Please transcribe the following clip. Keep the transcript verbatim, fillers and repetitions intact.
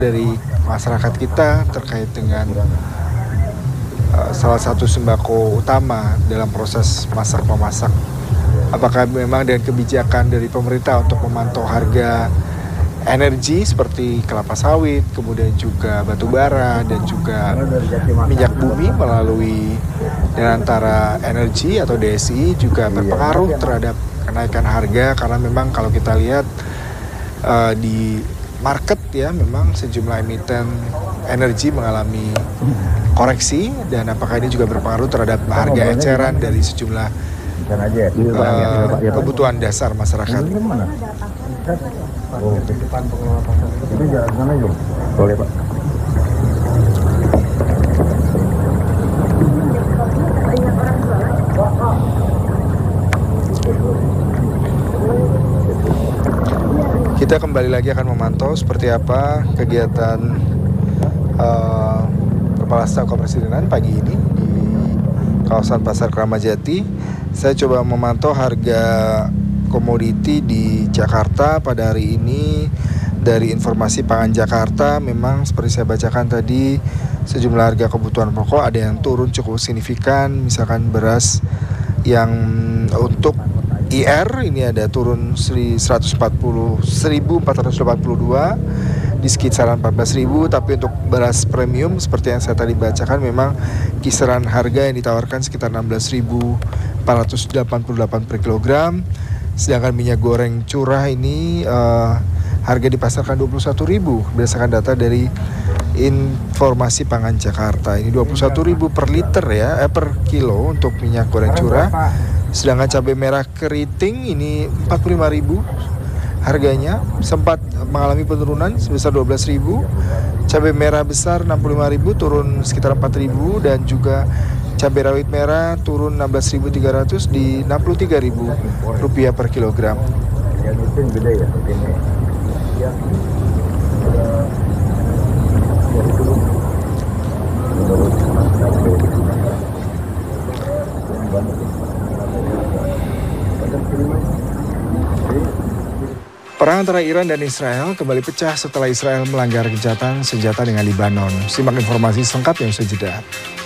dari masyarakat kita terkait dengan uh, salah satu sembako utama dalam proses masak memasak. Apakah memang dengan kebijakan dari pemerintah untuk memantau harga energi seperti kelapa sawit, kemudian juga batu bara dan juga minyak bumi melalui dan antara energi atau D S I juga berpengaruh terhadap kenaikan harga, karena memang kalau kita lihat uh, di market ya memang sejumlah emiten energi mengalami koreksi, dan apakah ini juga berpengaruh terhadap harga eceran dari sejumlah uh, kebutuhan dasar masyarakat. Oh, itu jalan sana yuk. Boleh, Pak. Kita kembali lagi akan memantau seperti apa kegiatan uh, Kepala Staf Kepresidenan pagi ini di kawasan Pasar Kramat Jati. Saya coba memantau harga komoditi di Jakarta pada hari ini. Dari informasi Pangan Jakarta, memang seperti saya bacakan tadi, sejumlah harga kebutuhan pokok ada yang turun cukup signifikan. Misalkan beras yang untuk I R ini ada turun seratus empat puluh, seribu empat ratus delapan puluh dua di sekitaran empat belas ribu, tapi untuk beras premium seperti yang saya tadi bacakan memang kisaran harga yang ditawarkan sekitar enam belas ribu empat ratus delapan puluh delapan per kilogram. Sedangkan minyak goreng curah ini uh, harga dipasarkan dua puluh satu ribu berdasarkan data dari informasi Pangan Jakarta. Ini dua puluh satu ribu per liter ya, eh, per kilo untuk minyak goreng curah. Sedangkan cabai merah keriting ini empat puluh lima ribu harganya, sempat mengalami penurunan sebesar dua belas ribu. Cabai merah besar enam puluh lima ribu turun sekitar empat ribu, dan juga cabai rawit merah turun enam belas ribu tiga ratus di enam puluh tiga ribu rupiah per kilogram. Yang itu beda ya, ini. Ya. Perang antara Iran dan Israel kembali pecah setelah Israel melanggar gencatan senjata dengan Lebanon. Simak informasi selengkapnya usai jeda.